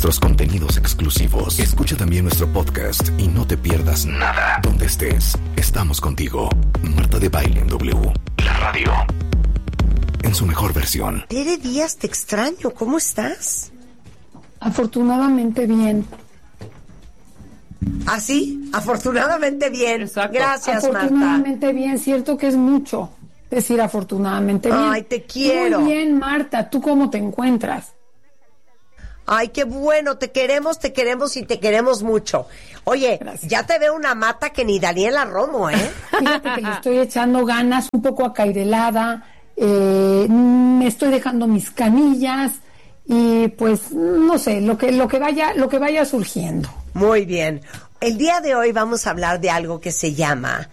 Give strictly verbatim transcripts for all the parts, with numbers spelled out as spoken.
nuestros contenidos exclusivos. Escucha también nuestro podcast y no te pierdas nada. Donde estés, estamos contigo. Marta de Baile en W, la radio, en su mejor versión. Tere Díaz, te extraño. ¿Cómo estás? Afortunadamente bien. ¿Ah, sí? Afortunadamente bien. Exacto. Gracias, afortunadamente Marta. bien. Cierto que es mucho decir afortunadamente bien. Ay, te quiero. Muy bien, Marta. ¿Tú cómo te encuentras? Ay, qué bueno. Te queremos, te queremos y te queremos mucho. Oye, Gracias. Ya te veo una mata que ni Daniela Romo, ¿eh? Fíjate que le estoy echando ganas, un poco acairelada. Eh, me estoy dejando mis canillas y pues no sé, lo que lo que vaya lo que vaya surgiendo. Muy bien. El día de hoy vamos a hablar de algo que se llama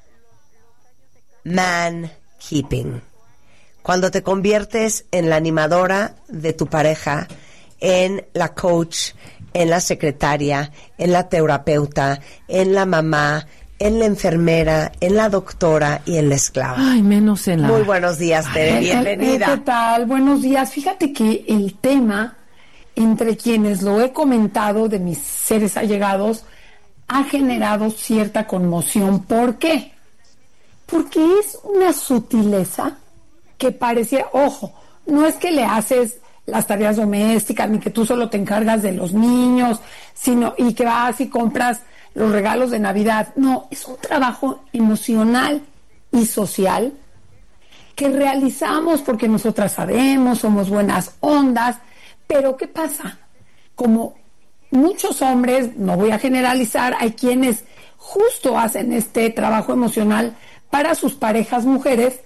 man keeping. Cuando te conviertes en la animadora de tu pareja, en la coach, en la secretaria, en la terapeuta, en la mamá, en la enfermera, en la doctora y en la esclava. Ay, menos en la... Muy buenos días, Tere. Bienvenida. ¿Qué tal? Buenos días. Fíjate que el tema, entre quienes lo he comentado de mis seres allegados, ha generado cierta conmoción. ¿Por qué? Porque es una sutileza que pareciera, ojo, no es que le haces las tareas domésticas, ni que tú solo te encargas de los niños, sino y que vas y compras los regalos de Navidad. No, es un trabajo emocional y social que realizamos porque nosotras sabemos, somos buenas ondas, pero ¿qué pasa? Como muchos hombres, no voy a generalizar, hay quienes justo hacen este trabajo emocional para sus parejas mujeres,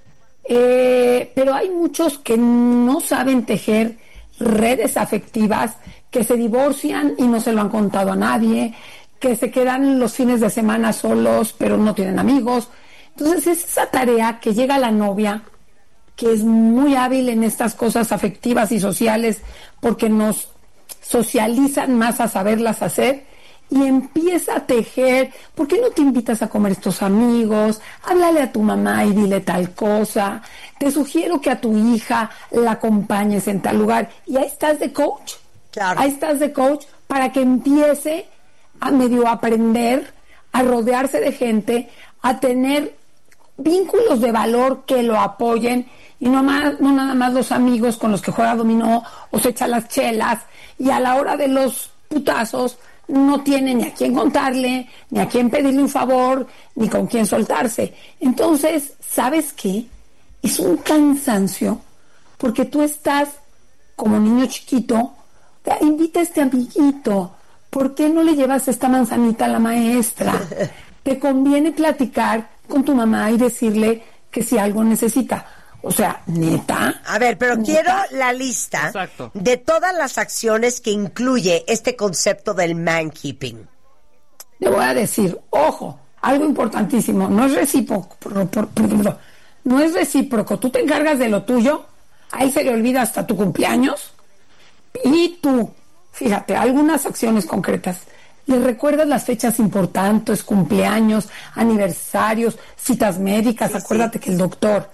eh, pero hay muchos que no saben tejer redes afectivas, que se divorcian y no se lo han contado a nadie, que se quedan los fines de semana solos, pero no tienen amigos. Entonces es esa tarea que llega la novia, que es muy hábil en estas cosas afectivas y sociales, porque nos socializan más a saberlas hacer, y empieza a tejer. ¿Por qué no te invitas a comer estos amigos? Háblale a tu mamá y dile tal cosa. Te sugiero que a tu hija la acompañes en tal lugar. Y ahí estás de coach. Claro. Ahí estás de coach para que empiece a medio aprender, a rodearse de gente, a tener vínculos de valor que lo apoyen, y no, más, no nada más los amigos con los que juega dominó o se echa las chelas, y a la hora de los putazos no tiene ni a quién contarle, ni a quién pedirle un favor, ni con quién soltarse. Entonces, ¿sabes qué? Es un cansancio, porque tú estás como niño chiquito, te invita a este amiguito, ¿por qué no le llevas esta manzanita a la maestra? Te conviene platicar con tu mamá y decirle que si algo necesita. O sea, neta. A ver, pero neta. quiero la lista Exacto. de todas las acciones que incluye este concepto del man keeping. Le voy a decir, ojo, algo importantísimo, no es recíproco, por, por, por, no es recíproco. Tú te encargas de lo tuyo, a él se le olvida hasta tu cumpleaños, y tú, fíjate, algunas acciones concretas. Le recuerdas las fechas importantes, cumpleaños, aniversarios, citas médicas, Sí, acuérdate sí. que el doctor.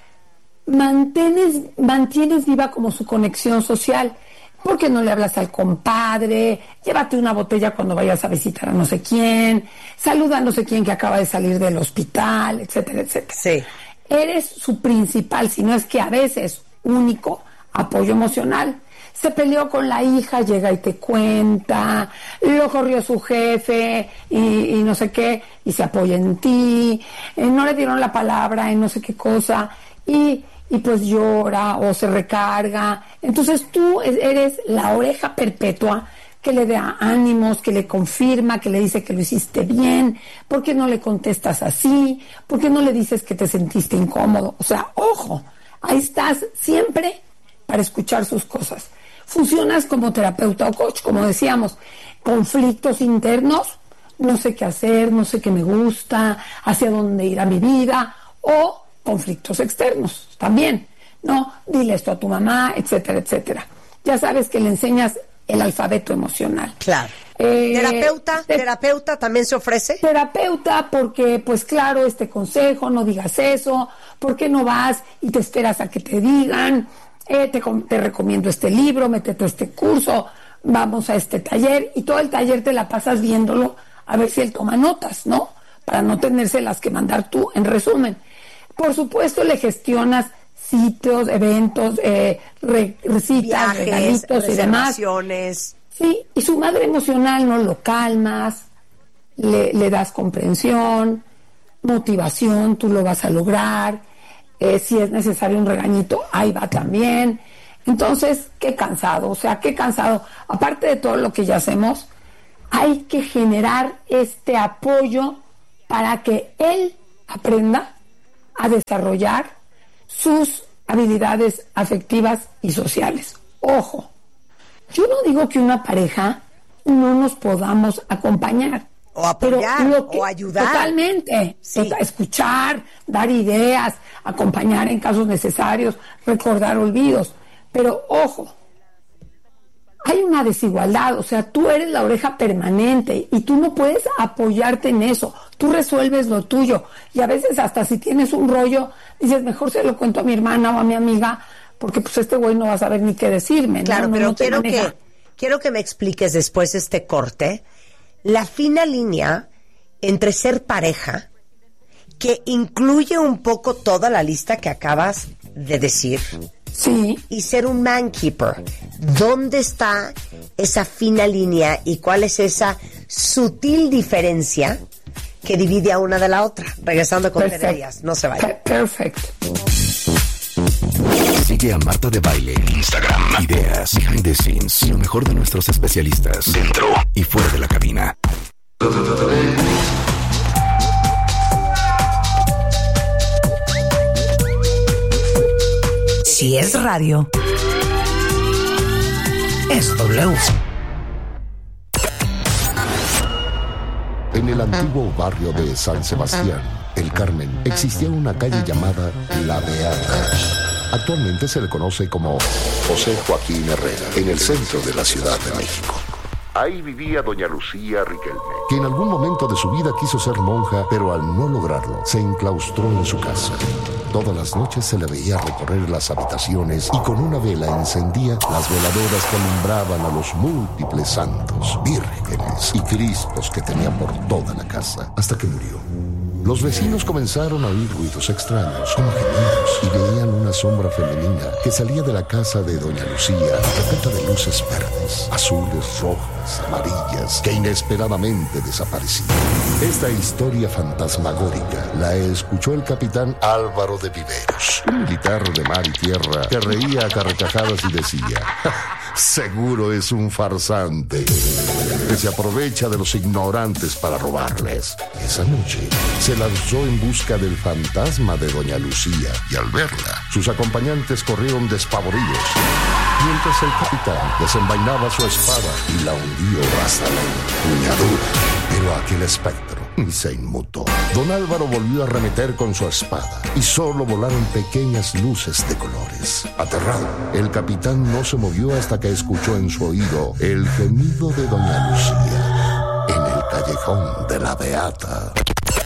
Mantienes, mantienes viva como su conexión social. ¿Por qué no le hablas al compadre? Llévate una botella cuando vayas a visitar a no sé quién. Saluda a no sé quién que acaba de salir del hospital, etcétera, etcétera. Sí. Eres su principal, si no es que a veces único, apoyo emocional. Se peleó con la hija, llega y te cuenta, lo corrió su jefe y, y no sé qué, y se apoya en ti, eh, no le dieron la palabra en no sé qué cosa, y, y pues llora o se recarga. Entonces tú eres la oreja perpetua que le da ánimos, que le confirma, que le dice que lo hiciste bien. ¿Por qué no le contestas así? ¿Por qué no le dices que te sentiste incómodo? O sea, ojo, ahí estás siempre para escuchar sus cosas. Funcionas como terapeuta o coach, como decíamos. Conflictos internos, no sé qué hacer, no sé qué me gusta, hacia dónde irá mi vida, o conflictos externos también, ¿no? Dile esto a tu mamá, etcétera, etcétera. Ya sabes que le enseñas el alfabeto emocional. Claro. Eh, ¿Terapeuta? te- ¿Terapeuta también se ofrece? Terapeuta, porque pues claro, este consejo, no digas eso, ¿por qué no vas y te esperas a que te digan? Eh, te, com- te recomiendo este libro, métete a este curso, vamos a este taller, y todo el taller te la pasas viéndolo a ver si él toma notas, ¿no? Para no tenérselas que mandar tú, en resumen. Por supuesto, le gestionas sitios, eventos, eh, re, citas, viajes, regalitos y demás. Sí, y su madre emocional, ¿no? Lo calmas, le, le das comprensión, motivación, tú lo vas a lograr. Eh, si es necesario un regañito, ahí va también. Entonces, qué cansado, o sea, qué cansado. Aparte de todo lo que ya hacemos, hay que generar este apoyo para que él aprenda a desarrollar sus habilidades afectivas y sociales. Ojo, yo no digo que una pareja no nos podamos acompañar. O apoyar, pero lo que, o ayudar. Totalmente. Sí. Escuchar, dar ideas, acompañar en casos necesarios, recordar olvidos. Pero ojo, hay una desigualdad, o sea, tú eres la oreja permanente y tú no puedes apoyarte en eso, tú resuelves lo tuyo, y a veces hasta si tienes un rollo, dices, mejor se lo cuento a mi hermana o a mi amiga, porque pues este güey no va a saber ni qué decirme. Claro, ¿no? pero no quiero, que, quiero que me expliques después de este corte, la fina línea entre ser pareja, que incluye un poco toda la lista que acabas de decir, sí, y ser un man keeper. ¿Dónde está esa fina línea y cuál es esa sutil diferencia que divide a una de la otra? Regresando con Tenerías, no se vaya. Perfecto. Sigue a Marta de Baile en Instagram. Ideas, behind the scenes y lo mejor de nuestros especialistas dentro y fuera de la cabina. Si es radio, es W. En el antiguo barrio de San Sebastián, El Carmen, existía una calle llamada La Beata. Actualmente se le conoce como José Joaquín Herrera, en el centro de la Ciudad de México. Ahí vivía doña Lucía Riquelme, que en algún momento de su vida quiso ser monja, pero al no lograrlo, se enclaustró en su casa. Todas las noches se le veía recorrer las habitaciones y con una vela encendía las veladoras que alumbraban a los múltiples santos, vírgenes y cristos que tenía por toda la casa, hasta que murió. Los vecinos comenzaron a oír ruidos extraños, como gemidos, y veían una sombra femenina que salía de la casa de doña Lucía, repleta de luces verdes, azules, rojas, amarillas, que inesperadamente desaparecían. Esta historia fantasmagórica la escuchó el capitán Álvaro de Viveros, un militar de mar y tierra que reía a carcajadas y decía: seguro es un farsante que se aprovecha de los ignorantes para robarles. Esa noche se lanzó en busca del fantasma de doña Lucía y al verla, sus acompañantes corrieron despavoridos, mientras el capitán desenvainaba su espada y la hundió hasta la empuñadura. Pero aquel espectro ni se inmutó. Don Álvaro volvió a arremeter con su espada y solo volaron pequeñas luces de colores. Aterrado, el capitán no se movió hasta que escuchó en su oído el gemido de doña Lucía en el callejón de la Beata.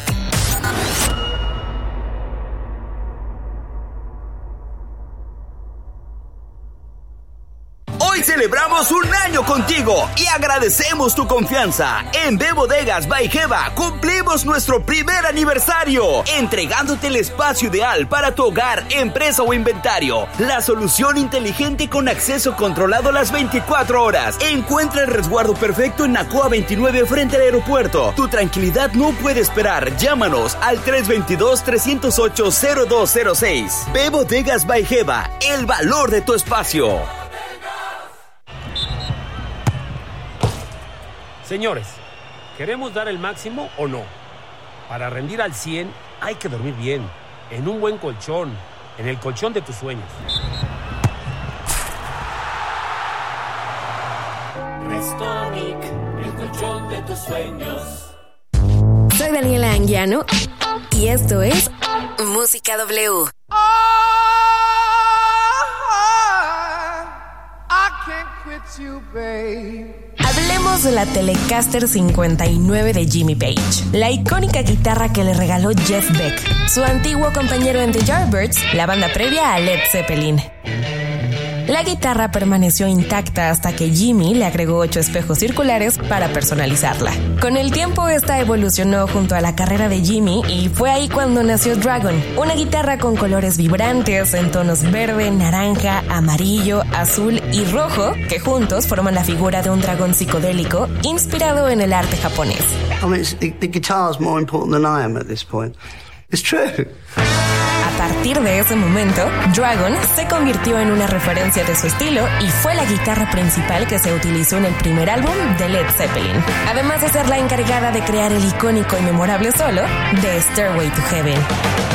Hoy celebramos un año contigo y agradecemos tu confianza. En B Bodegas by Geva cumplimos nuestro primer aniversario, entregándote el espacio ideal para tu hogar, empresa o inventario. La solución inteligente con acceso controlado las veinticuatro horas. Encuentra el resguardo perfecto en Nacoa veintinueve frente al aeropuerto. Tu tranquilidad no puede esperar. Llámanos al tres dos dos, tres cero ocho, cero dos cero seis. B Bodegas by Geva, el valor de tu espacio. Señores, ¿queremos dar el máximo o no? Para rendir al cien hay que dormir bien, en un buen colchón, en el colchón de tus sueños. Restonic, el colchón de tus sueños. Soy Daniela Anguiano y esto es Música W. Oh, I can't quit you, babe. Hablemos de la Telecaster cincuenta y nueve de Jimmy Page, la icónica guitarra que le regaló Jeff Beck, su antiguo compañero en The Yardbirds, la banda previa a Led Zeppelin. La guitarra permaneció intacta hasta que Jimmy le agregó ocho espejos circulares para personalizarla. Con el tiempo, esta evolucionó junto a la carrera de Jimmy y fue ahí cuando nació Dragon, una guitarra con colores vibrantes en tonos verde, naranja, amarillo, azul y rojo que juntos forman la figura de un dragón psicodélico inspirado en el arte japonés. I mean, the, the guitar is more important than I am at this point. It's true. A partir de ese momento, Dragon se convirtió en una referencia de su estilo y fue la guitarra principal que se utilizó en el primer álbum de Led Zeppelin, además de ser la encargada de crear el icónico y memorable solo de Stairway to Heaven.